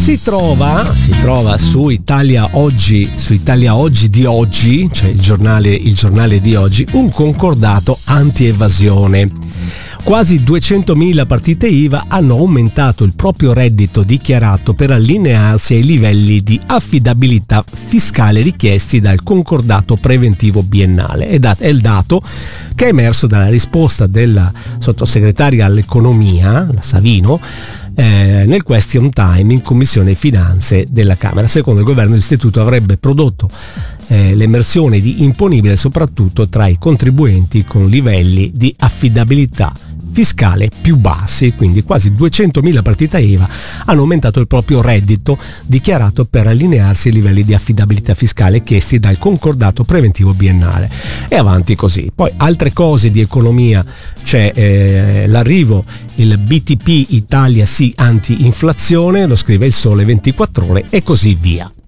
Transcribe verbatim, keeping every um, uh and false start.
Si trova, si trova su Italia Oggi, su Italia Oggi di oggi, cioè il giornale, il giornale di oggi, un concordato anti-evasione. Quasi duecentomila partite I V A hanno aumentato il proprio reddito dichiarato per allinearsi ai livelli di affidabilità fiscale richiesti dal concordato preventivo biennale. È il dato che è emerso dalla risposta della sottosegretaria all'economia, la Savino, eh, nel question time in Commissione Finanze della Camera. Secondo il governo l'istituto avrebbe prodotto eh, l'emersione di imponibile soprattutto tra i contribuenti con livelli di affidabilità fiscale più bassi, quindi quasi duecentomila partite I V A hanno aumentato il proprio reddito dichiarato per allinearsi ai livelli di affidabilità fiscale chiesti dal concordato preventivo biennale. E avanti così. Poi altre cose di economia, c'è eh, l'arrivo, il B T P Italia sì anti-inflazione, lo scrive il Sole ventiquattro Ore e così via.